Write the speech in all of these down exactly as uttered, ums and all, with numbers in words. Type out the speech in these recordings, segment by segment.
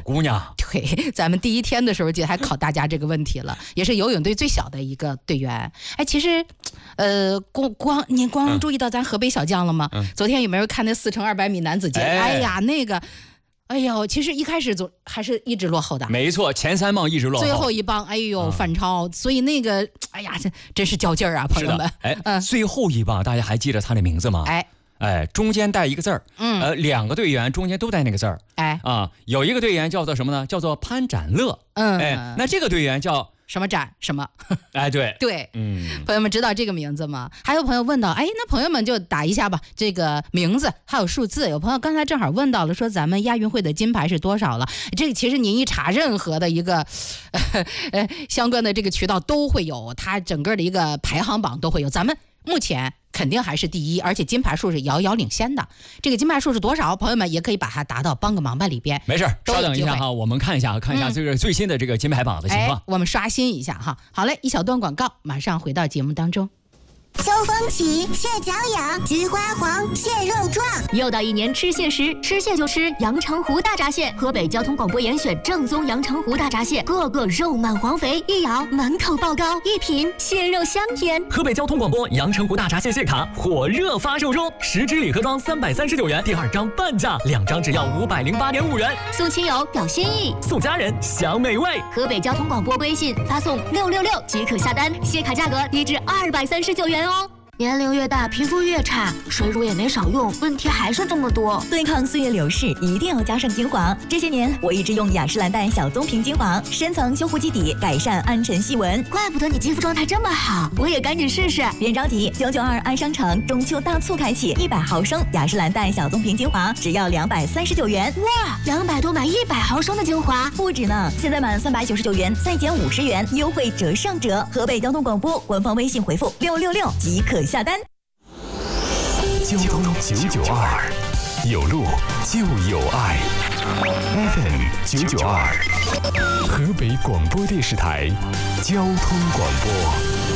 姑娘。 对，咱们第一天的时候就还考大家这个问题了，也是游泳队最小的一个队员。哎，其实，呃，光光你光注意到咱河北小将了吗？嗯、昨天有没有看那四乘二百米男子节？哎, 哎呀，那个。哎呦，其实一开始总还是一直落后的， 没错，前三棒一直落后， 最后一棒，哎呦、嗯、反超，所以那个，哎呀，这真是较劲儿啊，朋友们。 哎，嗯，最后一棒大家还记得他的名字吗？ 哎， 哎，中间带一个字儿，嗯，呃，两个队员中间都带那个字儿， 哎， 啊，有一个队员叫做什么呢？叫做潘展乐，嗯，哎，那这个队员叫。 什么展什么？ 哎，对对，嗯，朋友们知道这个名字吗？还有朋友问到，哎，那朋友们就打一下吧，这个名字还有数字。有朋友刚才正好问到了，说咱们亚运会的金牌是多少了？这个其实您一查任何的一个呃呃相关的这个渠道都会有，它整个的一个排行榜都会有。咱们目前肯定还是第一，而且金牌数是遥遥领先的。这个金牌数是多少？朋友们也可以把它打到帮个忙吧里边。 没事，稍等一下哈，我们看一下，看一下这个最新的这个金牌榜的情况。 哎、我们刷新一下哈。好嘞，一小段广告，马上回到节目当中。 秋风起，蟹脚痒，菊花黄，蟹肉壮。 又到一年吃蟹时，吃蟹就吃阳澄湖大闸蟹。河北交通广播严选正宗阳澄湖大闸蟹，个个肉满黄肥，一咬满口爆膏，一品蟹肉香甜。 河北交通广播阳澄湖大闸蟹蟹卡火热发售中，十支礼盒装三百三十九元，第二张半价，两张只要五百零八点五元。 送亲友表心意， 送家人享美味。 河北交通广播微信发送六六六即可下单，蟹卡价格低至二百三十九元哦。年龄越大，皮肤越差，水乳也没少用，问题还是这么多。 对抗岁月流逝，一定要加上精华。这些年，我一直用雅诗兰黛小棕瓶精华，深层修护基底，改善暗沉细纹。 怪不得你肌肤状态这么好，我也赶紧试试。 别着急，九九二安商城中秋大促开启，一百毫升雅诗兰黛小棕瓶精华只要两百三十九元。 哇，两百多买一百毫升的精华， 不止呢！现在满三百九十九元再减五十元，优惠折上折。河北交通广播官方微信回复六六六即可下单。 交通九九二，有路就有爱。F M 九九二，河北广播电视台交通广播。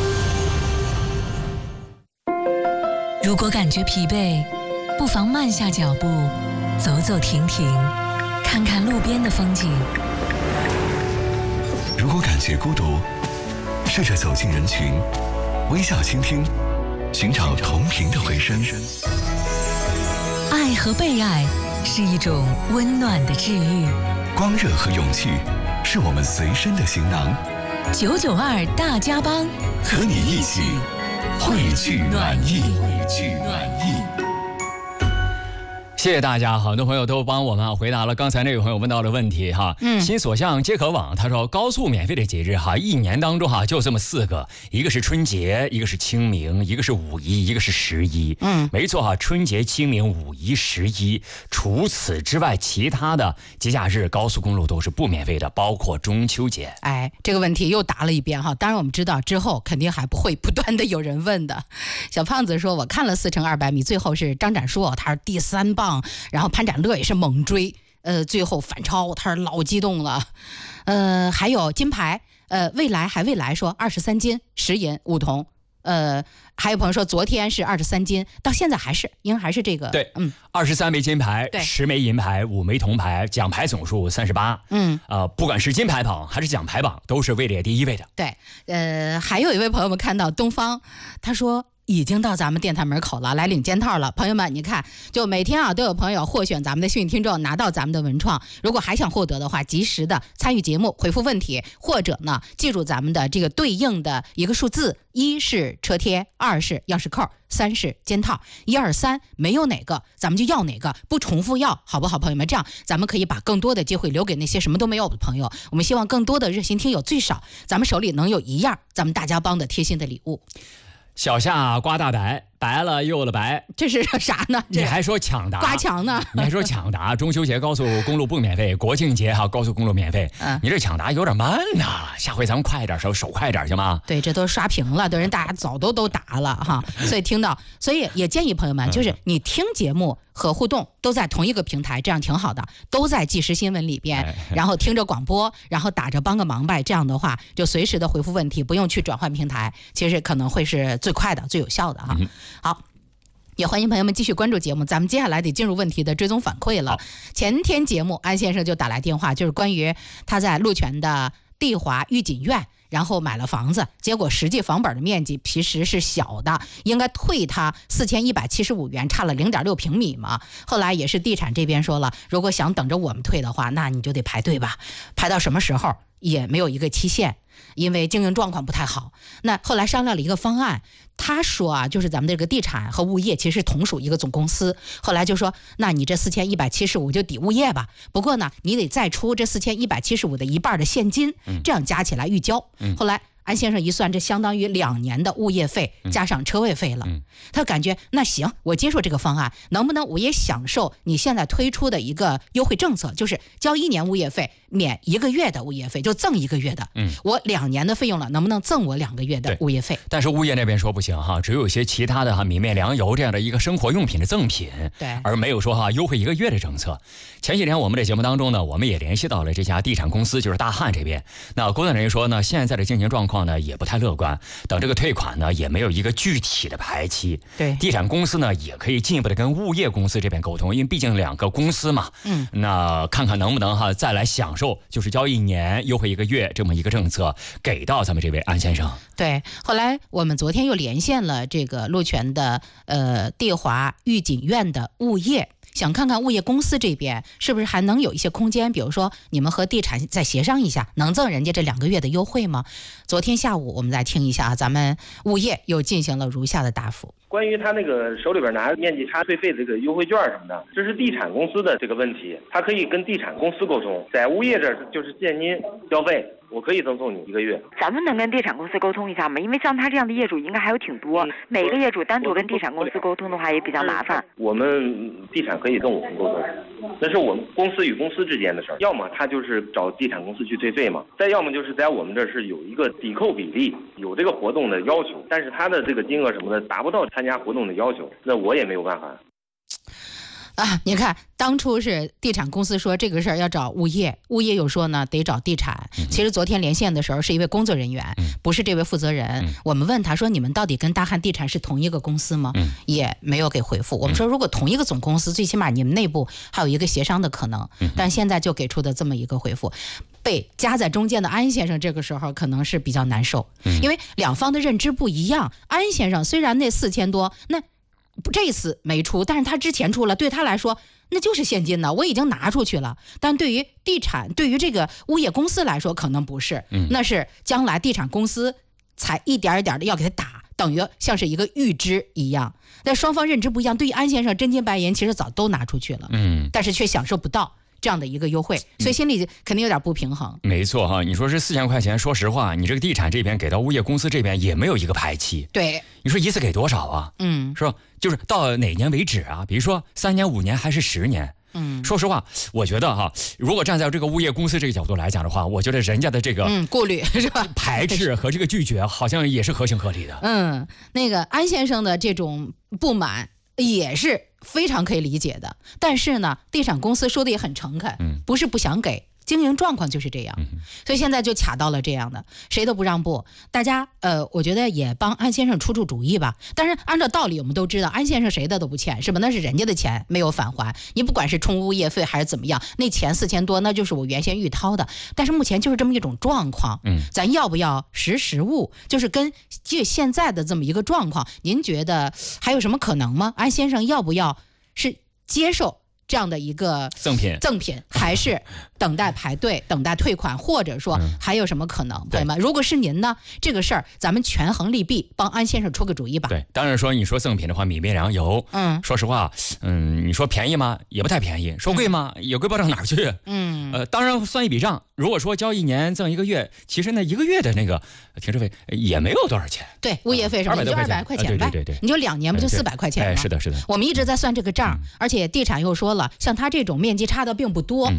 如果感觉疲惫，不妨慢下脚步，走走停停，看看路边的风景。 如果感觉孤独，试着走进人群，微笑倾听，寻找同频的回声。 爱和被爱是一种温暖的治愈， 光热和勇气是我们随身的行囊。 九九二大家帮， 和你一起汇聚暖意，汇聚暖意。 谢谢大家，很多朋友都帮我们回答了刚才那位朋友问到的问题哈。嗯，新所向皆可网他说高速免费的节日哈，一年当中哈就这么四个，一个是春节，一个是清明，一个是五一，一个是十一。嗯，没错哈，春节、清明、五一、十一，除此之外，其他的节假日高速公路都是不免费的，包括中秋节。 哎，这个问题又答了一遍哈。当然我们知道之后肯定还不会不断的有人问的。小胖子说，我看了四乘二百米，最后是张展硕，他是第三棒。然后潘展乐也是猛追，呃，最后反超，他是老激动了。呃，还有金牌，呃，未来还未来说二十三金十银五铜，呃，还有朋友说昨天是二十三金，到现在还是应该还是这个对，嗯，二十三枚金牌，十枚银牌，五枚铜牌，奖牌总数三十八，嗯，啊、呃，不管是金牌榜还是奖牌榜，都是位列第一位的。 对，呃，还有一位朋友们看到东方，他说。已经到咱们电台门口了，来领件套了。朋友们，你看，就每天啊都有朋友获选咱们的幸运听众，拿到咱们的文创。如果还想获得的话，及时的参与节目，回复问题，或者呢记住咱们的这个对应的一个数字，一是车贴，二是钥匙扣，三是件套，一二三，没有哪个咱们就要哪个，不重复要，好不好，朋友们？这样咱们可以把更多的机会留给那些什么都没有的朋友。我们希望更多的热心听友，最少咱们手里能有一样咱们大家帮的贴心的礼物。 小夏刮大白，白了又了白， 这是啥呢？ 你还说抢答？ 刮墙呢？ 你还说抢答？中秋节高速公路不免费，国庆节哈高速公路免费。嗯，你这抢答有点慢呐，下回咱们快一点，手手快一点行吗？ 对，这都刷屏了，对人大家早都都答了哈。所以听到，所以也建议朋友们，就是你听节目和互动都在同一个平台，这样挺好的，都在即时新闻里边，然后听着广播，然后打着帮个忙呗，这样的话就随时的回复问题，不用去转换平台，其实可能会是最快的、最有效的哈。嗯、好。 也欢迎朋友们继续关注节目，咱们接下来得进入问题的追踪反馈了。前天节目安先生就打来电话，就是关于他在鹿泉的帝华御锦苑，然后买了房子，结果实际房本的面积其实是小的，应该退他四千一百七十五元，差了零点六平米嘛。后来也是地产这边说了，如果想等着我们退的话，那你就得排队吧，排到什么时候也没有一个期限，因为经营状况不太好。那后来商量了一个方案，他说啊，就是咱们这个地产和物业其实同属一个总公司。后来就说，那你这四千一百七十五就抵物业吧，不过呢，你得再出这四千一百七十五的一半的现金，这样加起来预交。后来安先生一算，这相当于两年的物业费加上车位费了。嗯、他感觉那行，我接受这个方案，能不能我也享受你现在推出的一个优惠政策，就是交一年物业费免一个月的物业费，就赠一个月的。嗯，我两年的费用了，能不能赠我两个月的物业费？ 但是物业那边说不行哈，只有一些其他的哈米面粮油这样的一个生活用品的赠品， 对， 而没有说哈优惠一个月的政策。前几天我们的节目当中呢，我们也联系到了这家地产公司，就是大汉这边。那工作人员说呢，现在的经营状况呢也不太乐观，等这个退款呢也没有一个具体的排期。 对， 地产公司呢也可以进一步的跟物业公司这边沟通，因为毕竟两个公司嘛。嗯，那看看能不能哈再来享受，就是交一年优惠一个月这么一个政策给到咱们这位安先生。 对，后来我们昨天又连线了这个鹿泉的呃帝华御锦苑的物业，想看看物业公司这边是不是还能有一些空间，比如说你们和地产再协商一下，能赠人家这两个月的优惠吗？昨天下午我们再听一下啊，咱们物业又进行了如下的答复。 关于他那个手里边拿面积差退费这个优惠券什么的，这是地产公司的这个问题，他可以跟地产公司沟通，在物业这儿就是现金消费，我可以赠送你一个月。 咱们能跟地产公司沟通一下吗？因为像他这样的业主应该还有挺多，每个业主单独跟地产公司沟通的话也比较麻烦。 我们地产可以跟我们沟通，那是我们公司与公司之间的事儿，要么他就是找地产公司去退费嘛，再要么就是在我们这儿是有一个抵扣比例，有这个活动的要求，但是他的这个金额什么的达不到参加活动的要求，那我也没有办法。 啊，你看，当初是地产公司说这个事儿要找物业，物业又说呢得找地产。其实昨天连线的时候是一位工作人员，不是这位负责人。我们问他说：“你们到底跟大汉地产是同一个公司吗？”也没有给回复。我们说，如果同一个总公司，最起码你们内部还有一个协商的可能。但现在就给出的这么一个回复，被夹在中间的安先生这个时候可能是比较难受，因为两方的认知不一样。安先生虽然那四千多，那这次没出，但是他之前出了，对他来说那就是现金呢，我已经拿出去了。但对于地产，对于这个物业公司来说，可能不是，那是将来地产公司才一点一点的要给他打，等于像是一个预支一样。但双方认知不一样，对于安先生真金白银其实早都拿出去了，嗯，但是却享受不到这样的一个优惠，所以心里肯定有点不平衡。 嗯、没错哈，你说是四千块钱，说实话，你这个地产这边给到物业公司这边也没有一个排期。 对， 你说一次给多少啊？嗯，是吧？就是到哪年为止啊？比如说三年、五年还是十年？嗯，说实话，我觉得哈，如果站在这个物业公司这个角度来讲的话，我觉得人家的这个嗯顾虑是吧， 排斥和这个拒绝，好像也是合情合理的。 嗯，那个安先生的这种不满也是非常可以理解的，但是呢，地产公司说的也很诚恳，嗯，不是不想给，经营状况就是这样，嗯、所以现在就卡到了这样的，谁都不让步。大家呃，我觉得也帮安先生出出主意吧。但是按照道理，我们都知道，安先生谁的都不欠，是吧？那是人家的钱没有返还，你不管是充物业费还是怎么样，那钱四千多，那就是我原先预掏的。但是目前就是这么一种状况，嗯，咱要不要识时务？就是跟就现在的这么一个状况，您觉得还有什么可能吗？安先生要不要是接受这样的一个赠品， 赠品还是等待排队、等待退款，或者说还有什么可能？嗯、朋友们，如果是您呢，这个事儿咱们权衡利弊，帮安先生出个主意吧。 对，当然说你说赠品的话，米面粮油，嗯，说实话，嗯，你说便宜吗？也不太便宜。说贵吗？嗯、也贵不到哪儿去。嗯，呃，当然算一笔账，如果说交一年赠一个月，其实那一个月的那个停车费也没有多少钱。 对，物业费什么，你就二百块钱呗。 对对对， 你就两年不就四百块钱吗？ 哎，是的，是的。 我们一直在算这个账，而且地产又说了，像他这种面积差的并不多。嗯，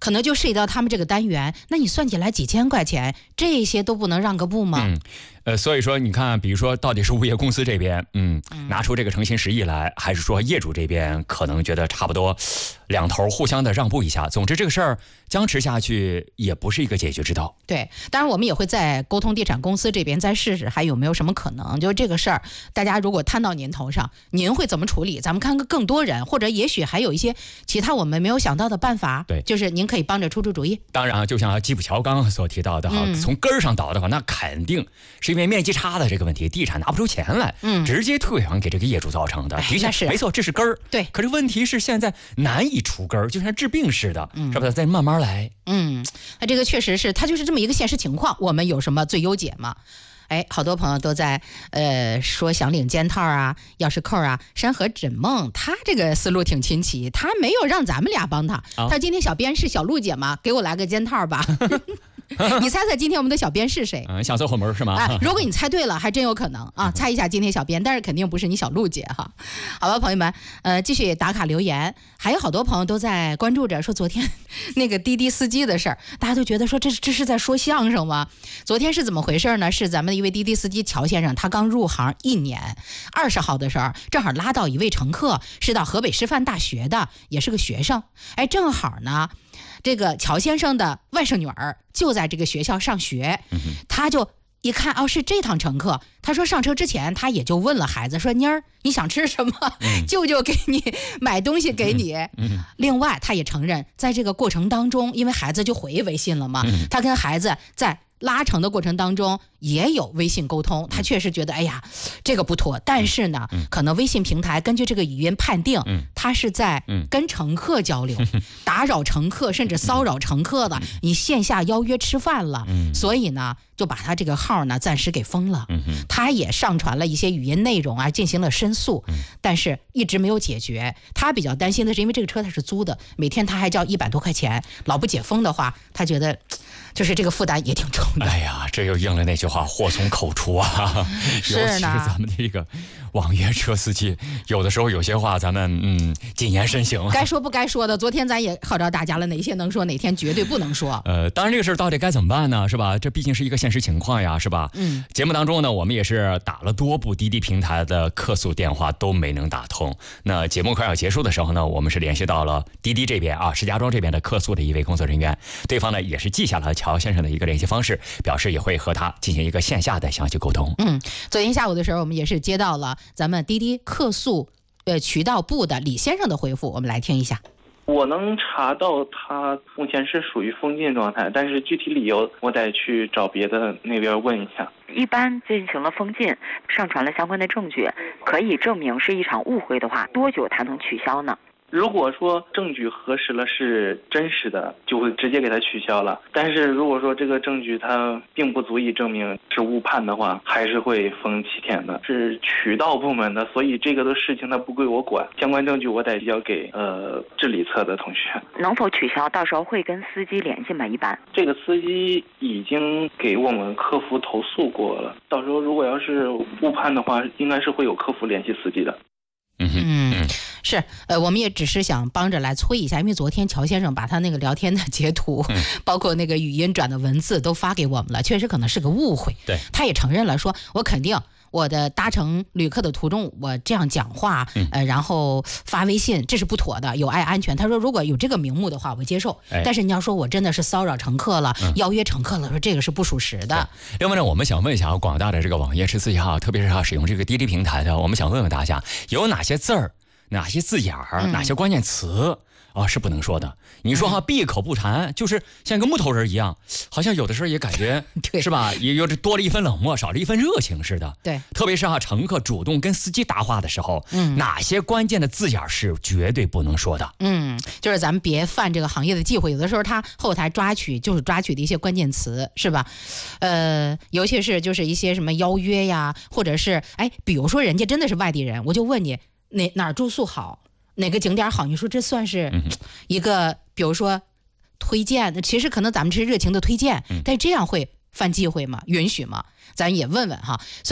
可能就涉及到他们这个单元，那你算起来几千块钱，这些都不能让个步吗？ 嗯，呃，所以说你看，比如说到底是物业公司这边，嗯，嗯拿出这个诚心实意来，还是说业主这边可能觉得差不多，两头互相的让步一下。总之这个事儿僵持下去也不是一个解决之道。 对，当然我们也会在沟通地产公司这边再试试还有没有什么可能。就这个事儿，大家如果摊到您头上，您会怎么处理？咱们看看更多人，或者也许还有一些其他我们没有想到的办法。 对， 就是您可以帮着出出主意。 当然，就像基普乔刚刚所提到的哈，嗯、从根儿上倒的话，那肯定是因为面积差的这个问题，地产拿不出钱来，嗯，直接退还给这个业主造成的。的确是没错，这是根儿。 对， 可是问题是现在难以除根儿，就像治病似的，嗯、是不是？再慢慢来。 嗯，那这个确实是，它就是这么一个现实情况。我们有什么最优解吗？哎，好多朋友都在呃说想领肩套啊、钥匙扣啊。山河枕梦他这个思路挺清奇，他没有让咱们俩帮他。哦、他今天小编是小璐姐吗？给我来个肩套吧。你猜猜今天我们的小编是谁？ 嗯，想走后门是吗？ 啊，如果你猜对了，还真有可能啊！猜一下今天小编，但是肯定不是你小璐姐哈。好吧，朋友们，呃，继续打卡留言，还有好多朋友都在关注着，说昨天那个滴滴司机的事儿，大家都觉得说这这是在说相声吗？昨天是怎么回事呢？是咱们的一位滴滴司机乔先生，他刚入行一年，二十号的时候正好拉到一位乘客，是到河北师范大学的，也是个学生，哎，正好呢。这个乔先生的外甥女儿就在这个学校上学，他就一看哦是这趟乘客，他说上车之前他也就问了孩子说妮儿你想吃什么，嗯、舅舅给你买东西给你。嗯嗯、另外他也承认在这个过程当中，因为孩子就回微信了嘛，嗯、他跟孩子在拉成的过程当中也有微信沟通，他确实觉得哎呀这个不妥，但是呢、嗯、可能微信平台根据这个语音判定、嗯、他是在跟乘客交流、嗯、打扰乘客甚至骚扰乘客的、嗯、你线下邀约吃饭了、嗯、所以呢就把他这个号呢暂时给封了、嗯、他也上传了一些语音内容啊进行了申诉、嗯、但是一直没有解决。他比较担心的是因为这个车他是租的，每天他还交一百多块钱，老不解封的话他觉得就是这个负担也挺重的。 哎呀，这又应了那句话，祸从口出啊！ 是尤其是咱们这个网约车司机，有的时候有些话咱们嗯谨言慎行。 该说不该说的，昨天咱也号召大家了，哪些能说，哪天绝对不能说。 呃，当然这个事儿到底该怎么办呢？是吧？这毕竟是一个现实情况呀，是吧？嗯。节目当中呢，我们也是打了多部滴滴平台的客诉电话都没能打通。那节目快要结束的时候呢，我们是联系到了滴滴这边啊，石家庄这边的客诉的一位工作人员，对方呢也是记下了乔先生的一个联系方式，表示也会和他进行一个线下的详细沟通。 嗯，昨天下午的时候，我们也是接到了咱们滴滴客诉呃渠道部的李先生的回复，我们来听一下。 我能查到他目前是属于封禁状态，但是具体理由我得去找别的那边问一下。 一般进行了封禁，上传了相关的证据，可以证明是一场误会的话，多久才能取消呢？ 如果说证据核实了是真实的，就会直接给它取消了。但是如果说这个证据它并不足以证明是误判的话，还是会封七天的。是渠道部门的，所以这个的事情它不归我管，相关证据我得交给呃治理侧的同学。 能否取消？到时候会跟司机联系吗？一般这个司机已经给我们客服投诉过了，到时候如果要是误判的话，应该是会有客服联系司机的。 嗯嗯， 是，呃，我们也只是想帮着来催一下，因为昨天乔先生把他那个聊天的截图，嗯、包括那个语音转的文字都发给我们了，确实可能是个误会。 对， 他也承认了，说我肯定我的搭乘旅客的途中，我这样讲话，嗯、呃，然后发微信，这是不妥的，有碍安全。他说如果有这个名目的话，我接受。哎、但是你要说我真的是骚扰乘客了，嗯、邀约乘客了，说这个是不属实的。 另外呢，我们想问一下广大的这个网约车司机哈，特别是哈使用这个滴滴平台的，我们想问问大家，有哪些字儿？哪些字眼儿、嗯、哪些关键词啊是不能说的？你说哈，闭口不谈，就是像一个木头人一样，好像有的时候也感觉是吧？也有多了一分冷漠，少了一分热情似的。 对， 特别是哈，乘客主动跟司机搭话的时候，嗯，哪些关键的字眼是绝对不能说的？ 嗯，就是咱们别犯这个行业的忌讳。有的时候他后台抓取就是抓取的一些关键词，是吧？呃，尤其是就是一些什么邀约呀，或者是哎，比如说人家真的是外地人，我就问你。哪哪儿住宿好，哪个景点好？你说这算是一个，比如说推荐，其实可能咱们是热情的推荐，但这样会犯忌讳吗？允许吗？咱也问问哈。所以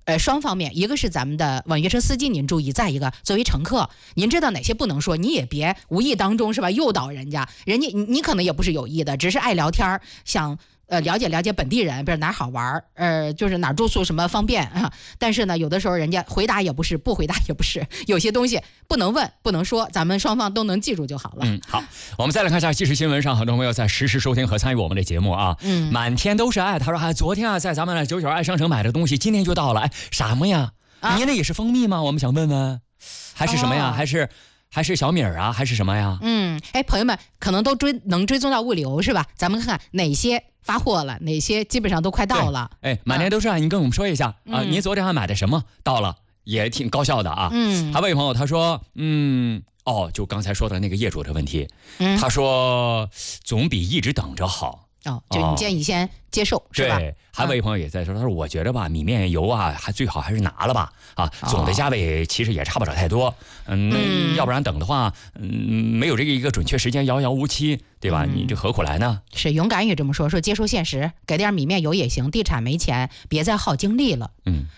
呃，双方面，一个是咱们的网约车司机，您注意；再一个，作为乘客，您知道哪些不能说，你也别无意当中是吧诱导人家，人家你你可能也不是有意的，只是爱聊天，想呃了解了解本地人，比如哪儿好玩，呃，就是哪儿住宿什么方便啊。但是呢，有的时候人家回答也不是，不回答也不是，有些东西不能问，不能说，咱们双方都能记住就好了。 嗯，好，我们再来看一下即时新闻上，很多朋友在实时收听和参与我们的节目啊。嗯，满天都是爱。他说，哎，昨天啊，在咱们的九九二商城买的东西，今天就到了。哎，什么呀？啊、您那也是蜂蜜吗？我们想问问，还是什么呀？哦、还是还是小米儿啊？还是什么呀？ 嗯，哎，朋友们可能都追能追踪到物流是吧？咱们看看哪些发货了，哪些基本上都快到了。 哎，满天都是爱，您跟我们说一下、嗯、啊，您昨天还买的什么到了？也挺高效的啊。嗯，还有一位朋友他说，嗯，哦，就刚才说的那个业主的问题，嗯，他说总比一直等着好。 哦，就你建议先接受、哦、是吧？ 对，还有一位朋友也在说，他说我觉得吧，米面油啊，还最好还是拿了吧，啊，总的价位其实也差不了太多，嗯，嗯要不然等的话，嗯，没有这个一个准确时间，遥遥无期，对吧？嗯、你这何苦来呢？ 是勇敢也这么说，说接受现实，给点米面油也行，地产没钱，别再耗精力了。嗯。